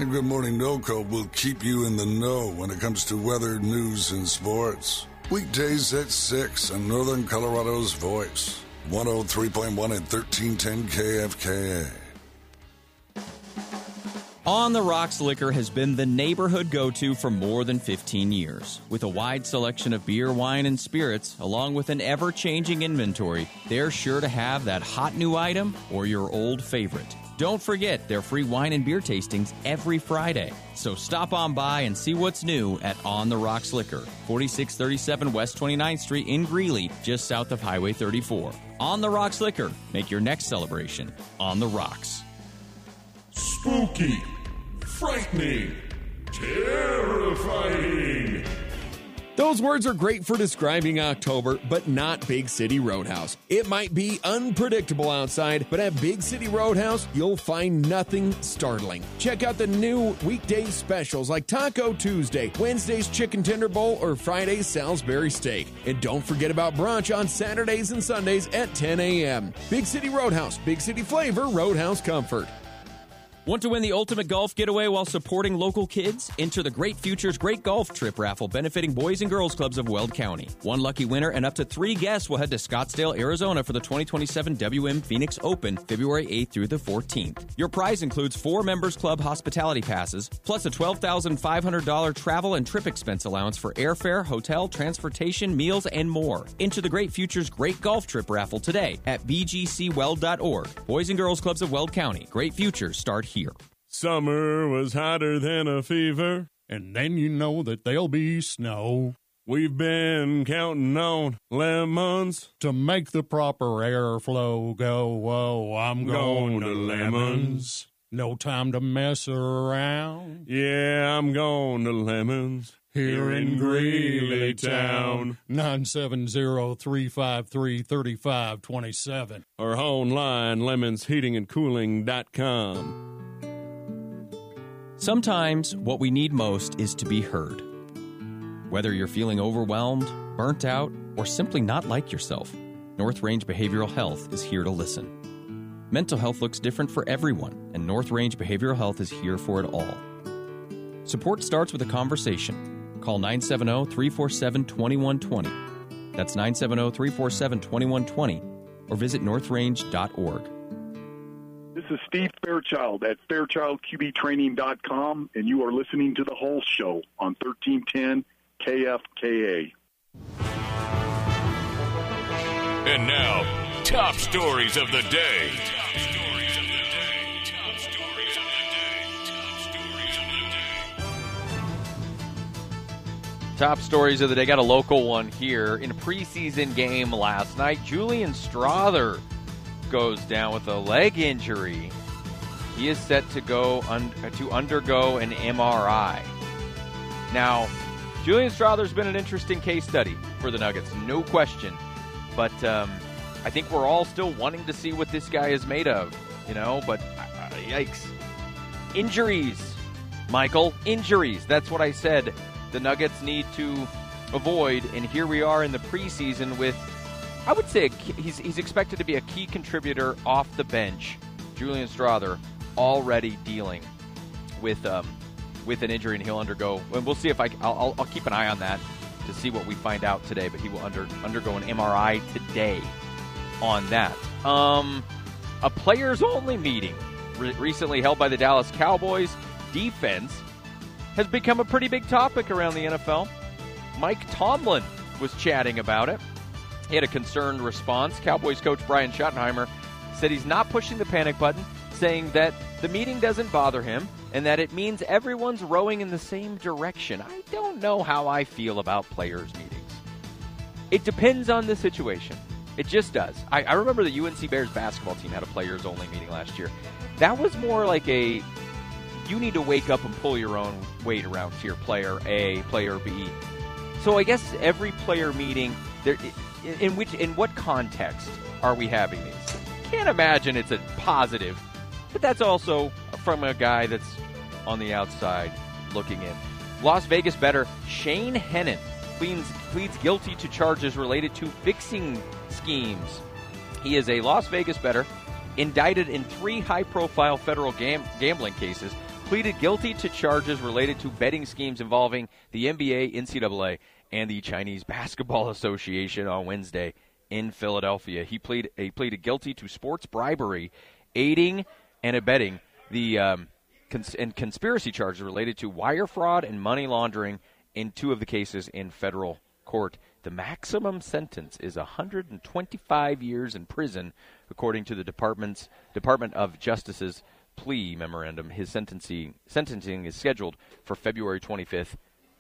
And Good Morning NoCo will keep you in the know when it comes to weather, news, and sports. Weekdays at 6 on Northern Colorado's Voice. 103.1 and 1310 KFKA. On the Rocks Liquor has been the neighborhood go-to for more than 15 years. With a wide selection of beer, wine, and spirits, along with an ever-changing inventory, they're sure to have that hot new item or your old favorite. Don't forget their free wine and beer tastings every Friday. So stop on by and see what's new at On the Rocks Liquor, 4637 West 29th Street in Greeley, just south of Highway 34. On the Rocks Liquor. Make your next celebration on the rocks. Spooky, frightening, terrifying. Those words are great for describing October, but not Big City Roadhouse. It might be unpredictable outside, but at Big City Roadhouse, you'll find nothing startling. Check out the new weekday specials like Taco Tuesday, Wednesday's Chicken Tender Bowl, or Friday's Salisbury Steak. And don't forget about brunch on Saturdays and Sundays at 10 a.m. Big City Roadhouse, Big City flavor, Roadhouse comfort. Want to win the ultimate golf getaway while supporting local kids? Enter the Great Futures Great Golf Trip raffle benefiting Boys and Girls Clubs of Weld County. One lucky winner and up to 3 guests will head to Scottsdale, Arizona for the 2027 WM Phoenix Open, February 8th through the 14th. Your prize includes 4 Members Club hospitality passes, plus a $12,500 travel and trip expense allowance for airfare, hotel, transportation, meals, and more. Enter the Great Futures Great Golf Trip raffle today at bgcweld.org. Boys and Girls Clubs of Weld County. Great futures start here. Summer was hotter than a fever, and then you know that there'll be snow. We've been counting on lemons to make the proper airflow go. Whoa, I'm going to lemons. No time to mess around. Yeah, I'm going to lemons. Here in Greeley Town. 970-353-3527. Or online, lemonsheatingandcooling.com. Sometimes what we need most is to be heard. Whether you're feeling overwhelmed, burnt out, or simply not like yourself, North Range Behavioral Health is here to listen. Mental health looks different for everyone, and North Range Behavioral Health is here for it all. Support starts with a conversation. Call 970-347-2120. That's 970-347-2120, or visit northrange.org. This is Steve Fairchild at FairchildQBTraining.com, and you are listening to The Whole Show on 1310 KFKA. And now, top stories of the day. Top stories of the day. Got a local one here. In a preseason game last night, Julian Strother goes down with a leg injury. He is set to go to undergo an MRI. Now, Julian Strother's been an interesting case study for the Nuggets, no question. But I think we're all still wanting to see what this guy is made of, but yikes. Injuries, Michael, injuries. That's what I said the Nuggets need to avoid, and here we are in the preseason with, I would say, he's expected to be a key contributor off the bench. Julian Strother already dealing with an injury, and he'll undergo, and we'll see if I'll keep an eye on that to see what we find out today, but he will undergo an MRI today on that. A players-only meeting recently held by the Dallas Cowboys. Defense has become a pretty big topic around the NFL. Mike Tomlin was chatting about it. He had a concerned response. Cowboys coach Brian Schottenheimer said he's not pushing the panic button, saying that the meeting doesn't bother him and that it means everyone's rowing in the same direction. I don't know how I feel about players' meetings. It depends on the situation. It just does. I remember the UNC Bears basketball team had a players-only meeting last year. That was more like you need to wake up and pull your own weight around to your player A, player B. So I guess every player meeting, in what context are we having these? Can't imagine it's a positive, but that's also from a guy that's on the outside looking in. Las Vegas bettor Shane Hennon pleads guilty to charges related to fixing schemes. He is a Las Vegas bettor indicted in 3 high-profile federal gambling cases, pleaded guilty to charges related to betting schemes involving the NBA, NCAA, and the Chinese Basketball Association on Wednesday in Philadelphia. He pleaded guilty to sports bribery, aiding and abetting the and conspiracy charges related to wire fraud and money laundering in 2 of the cases in federal court. The maximum sentence is 125 years in prison, according to the Department of Justice's plea memorandum. His sentencing is scheduled for February 25th,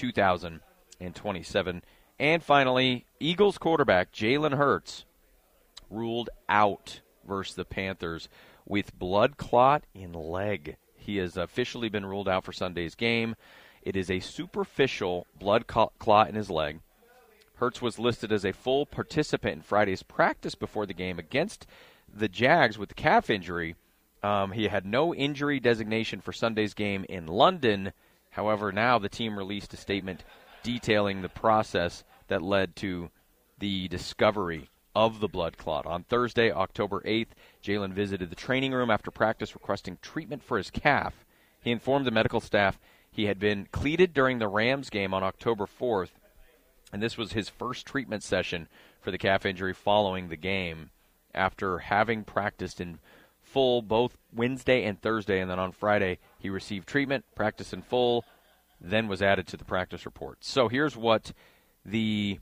2027. And finally, Eagles quarterback Jalen Hurts ruled out versus the Panthers with blood clot in leg. He has officially been ruled out for Sunday's game. It is a superficial blood clot in his leg. Hurts was listed as a full participant in Friday's practice before the game against the Jags with the calf injury. He had no injury designation for Sunday's game in London. However, now the team released a statement detailing the process that led to the discovery of the blood clot. On Thursday, October 8th, Jalen visited the training room after practice requesting treatment for his calf. He informed the medical staff he had been cleated during the Rams game on October 4th, and this was his first treatment session for the calf injury following the game after having practiced in full both Wednesday and Thursday, and then on Friday he received treatment, practiced in full, then was added to the practice report. So here's what the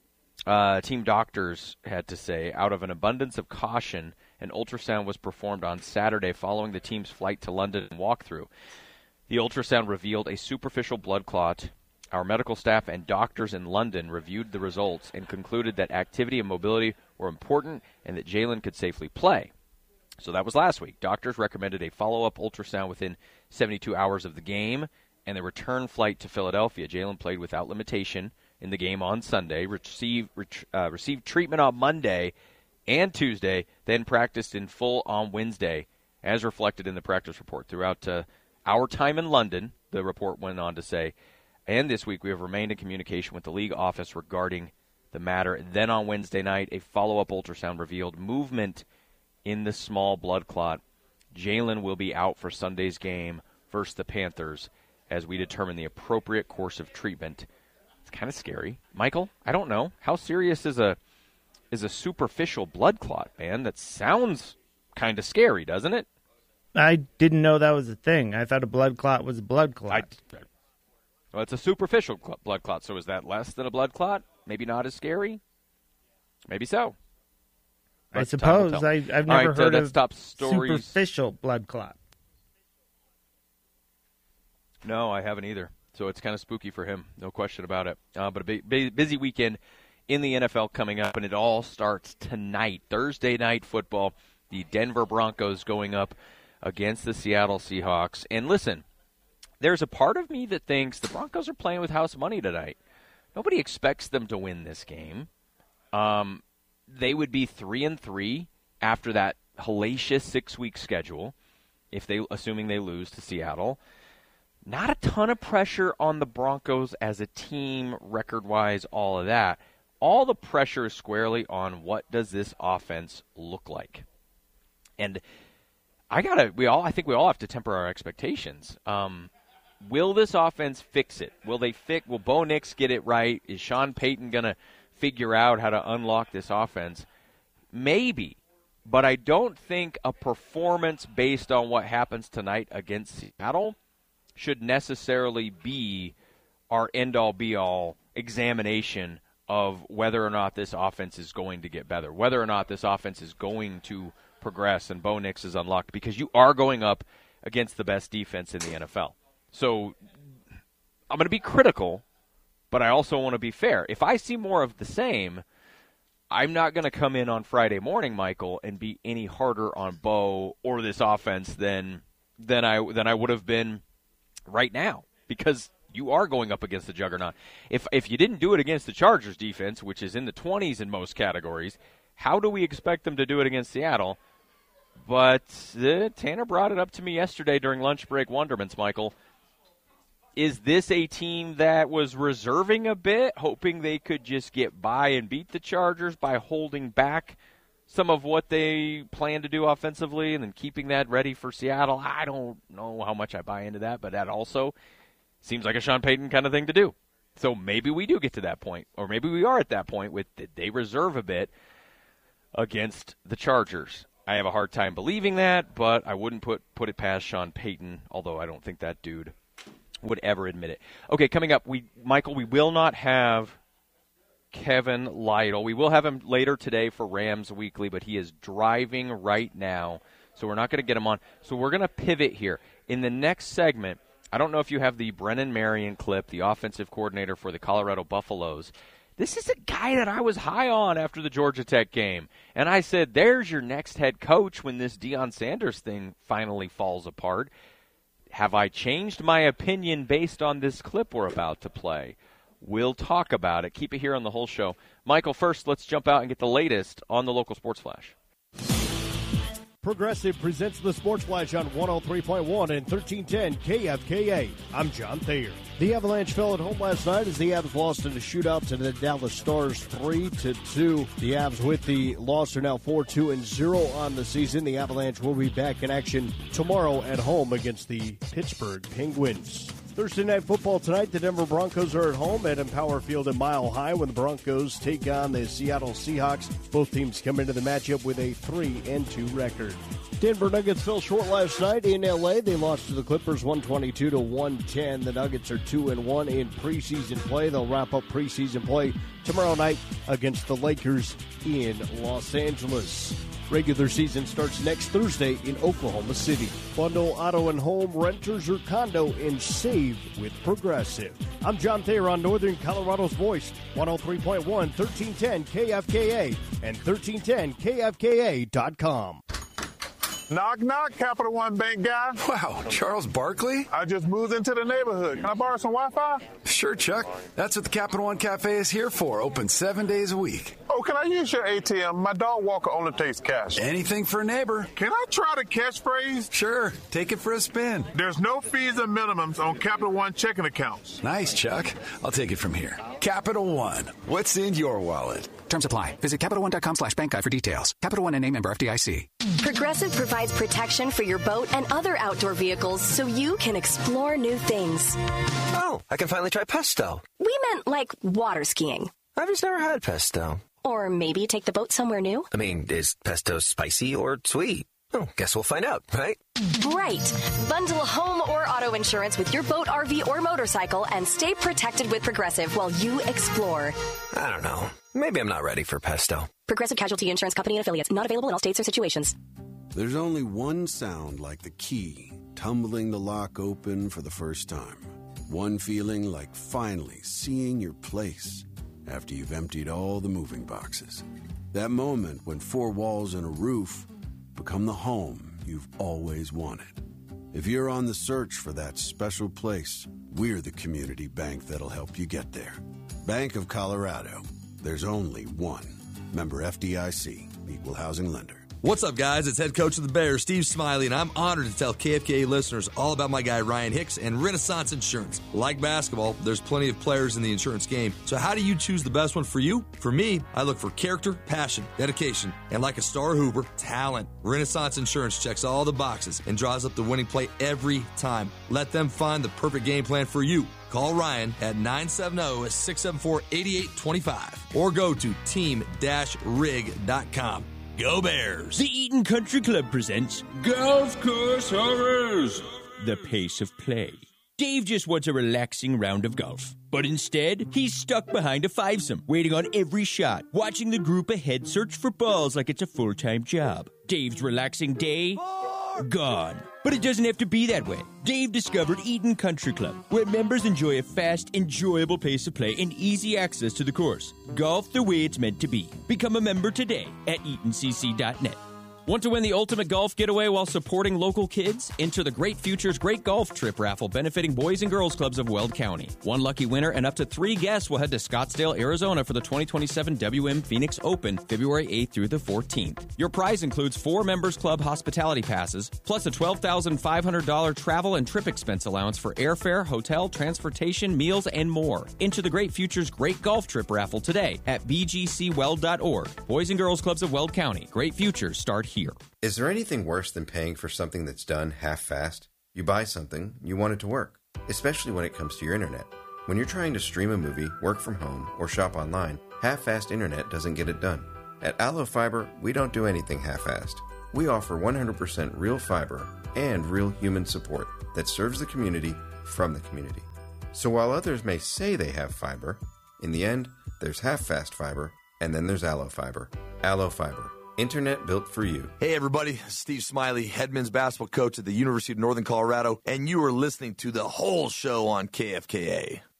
team doctors had to say. Out of an abundance of caution, an ultrasound was performed on Saturday following the team's flight to London and walkthrough. The ultrasound revealed a superficial blood clot. Our medical staff and doctors in London reviewed the results and concluded that activity and mobility were important and that Jalen could safely play. So that was last week. Doctors recommended a follow-up ultrasound within 72 hours of the game and the return flight to Philadelphia. Jalen played without limitation in the game on Sunday, received treatment on Monday and Tuesday, then practiced in full on Wednesday, as reflected in the practice report. Throughout our time in London, the report went on to say, and this week we have remained in communication with the league office regarding the matter. Then on Wednesday night, a follow-up ultrasound revealed movement in the small blood clot. Jalen will be out for Sunday's game versus the Panthers as we determine the appropriate course of treatment. It's kind of scary. Michael, I don't know. How serious is a superficial blood clot, man? That sounds kind of scary, doesn't it? I didn't know that was a thing. I thought a blood clot was a blood clot. Well, it's a superficial blood clot, so is that less than a blood clot? Maybe not as scary? Maybe so. I suppose. I've never heard of superficial blood clot. No, I haven't either. So it's kind of spooky for him, no question about it. But a busy weekend in the NFL coming up, and it all starts tonight, Thursday night football. The Denver Broncos going up against the Seattle Seahawks. And listen, there's a part of me that thinks the Broncos are playing with house money tonight. Nobody expects them to win this game. They would be 3-3 after that hellacious 6-week schedule, assuming they lose to Seattle. Not a ton of pressure on the Broncos as a team, record-wise, all of that. All the pressure is squarely on what does this offense look like. And I think we all have to temper our expectations. Will this offense fix it? Will Bo Nix get it right? Is Sean Payton going to figure out how to unlock this offense? Maybe. But I don't think a performance based on what happens tonight against Seattle should necessarily be our end-all, be-all examination of whether or not this offense is going to get better, whether or not this offense is going to progress and Bo Nix is unlocked, because you are going up against the best defense in the NFL. So I'm going to be critical, but I also want to be fair. If I see more of the same, I'm not going to come in on Friday morning, Michael, and be any harder on Bo or this offense than I would have been right now, because you are going up against the juggernaut. If you didn't do it against the Chargers defense, which is in the 20s in most categories, how do we expect them to do it against Seattle? But Tanner brought it up to me yesterday during lunch break wonderments, Michael. Is this a team that was reserving a bit, hoping they could just get by and beat the Chargers by holding back some of what they plan to do offensively and then keeping that ready for Seattle. I don't know how much I buy into that, but that also seems like a Sean Payton kind of thing to do. So maybe we do get to that point, or maybe we are at that point with they reserve a bit against the Chargers. I have a hard time believing that, but I wouldn't put it past Sean Payton, although I don't think that dude would ever admit it. Okay, coming up, Michael, we will not have Kevin Lytle. We will have him later today for Rams Weekly, but he is driving right now, so we're not going to get him on. So we're going to pivot here. In the next segment, I don't know if you have the Brennan Marion clip, the offensive coordinator for the Colorado Buffaloes. This is a guy that I was high on after the Georgia Tech game. And I said, there's your next head coach when this Deion Sanders thing finally falls apart. Have I changed my opinion based on this clip we're about to play? We'll talk about it. Keep it here on the whole show. Michael, first, let's jump out and get the latest on the local Sports Flash. Progressive presents the Sports Flash on 103.1 and 1310 KFKA. I'm John Thayer. The Avalanche fell at home last night as the Avs lost in a shootout to the Dallas Stars 3-2. The Avs with the loss are now 4-2-0 on the season. The Avalanche will be back in action tomorrow at home against the Pittsburgh Penguins. Thursday Night Football tonight, the Denver Broncos are at home at Empower Field in Mile High when the Broncos take on the Seattle Seahawks. Both teams come into the matchup with a 3-2 record. Denver Nuggets fell short last night in L.A. They lost to the Clippers 122-110. The Nuggets are 2-1 in preseason play. They'll wrap up preseason play tomorrow night against the Lakers in Los Angeles. Regular season starts next Thursday in Oklahoma City. Bundle auto and home, renters or condo, and save with Progressive. I'm John Thayer on Northern Colorado's Voice, 103.1, 1310 KFKA, and 1310KFKA.com. Knock, knock, Capital One Bank guy. Wow, Charles Barkley? I just moved into the neighborhood. Can I borrow some Wi-Fi? Sure, Chuck. That's what the Capital One Cafe is here for. Open 7 days a week. Oh, can I use your ATM? My dog walker only takes cash. Anything for a neighbor. Can I try the catchphrase? Sure. Take it for a spin. There's no fees or minimums on Capital One checking accounts. Nice, Chuck. I'll take it from here. Capital One. What's in your wallet? Terms apply. Visit CapitalOne.com/bankguide for details. Capital One and a member FDIC. Progressive provides protection for your boat and other outdoor vehicles so you can explore new things. Oh, I can finally try pesto. We meant like water skiing. I've just never had pesto. Or maybe take the boat somewhere new. I mean, is pesto spicy or sweet? Oh, guess we'll find out, right? Right. Bundle home or auto insurance with your boat, RV, or motorcycle and stay protected with Progressive while you explore. I don't know. Maybe I'm not ready for pesto. Progressive Casualty Insurance Company and Affiliates. Not available in all states or situations. There's only one sound like the key tumbling the lock open for the first time. One feeling like finally seeing your place after you've emptied all the moving boxes. That moment when 4 walls and a roof become the home you've always wanted. If you're on the search for that special place, we're the community bank that'll help you get there. Bank of Colorado. There's only one. Member FDIC, Equal Housing Lender. What's up, guys? It's head coach of the Bears, Steve Smiley, and I'm honored to tell KFKA listeners all about my guy Ryan Hicks and Renaissance Insurance. Like basketball, there's plenty of players in the insurance game. So how do you choose the best one for you? For me, I look for character, passion, dedication, and like a star Hoover, talent. Renaissance Insurance checks all the boxes and draws up the winning play every time. Let them find the perfect game plan for you. Call Ryan at 970-674-8825 or go to team-rig.com. Go Bears! The Eaton Country Club presents Golf Course Horrors, the pace of play. Dave just wants a relaxing round of golf. But instead, he's stuck behind a fivesome, waiting on every shot, watching the group ahead search for balls like it's a full-time job. Dave's relaxing day, gone. But it doesn't have to be that way. Dave discovered Eaton Country Club, where members enjoy a fast, enjoyable pace of play and easy access to the course. Golf the way it's meant to be. Become a member today at EatonCC.net. Want to win the ultimate golf getaway while supporting local kids? Enter the Great Futures Great Golf Trip raffle benefiting Boys and Girls Clubs of Weld County. One lucky winner and up to 3 guests will head to Scottsdale, Arizona for the 2027 WM Phoenix Open, February 8th through the 14th. Your prize includes 4 Members Club hospitality passes, plus a $12,500 travel and trip expense allowance for airfare, hotel, transportation, meals, and more. Enter the Great Futures Great Golf Trip raffle today at bgcweld.org. Boys and Girls Clubs of Weld County. Great futures start here. Is there anything worse than paying for something that's done half-fast? You buy something, you want it to work, especially when it comes to your internet. When you're trying to stream a movie, work from home, or shop online, half-fast internet doesn't get it done. At Allo Fiber, we don't do anything half-assed. We offer 100% real fiber and real human support that serves the community from the community. So while others may say they have fiber, in the end, there's half-fast fiber, and then there's Allo Fiber. Allo Fiber. Internet built for you. Hey everybody, Steve Smiley, head men's basketball coach at the University of Northern Colorado, and you are listening to the whole show on KFKA.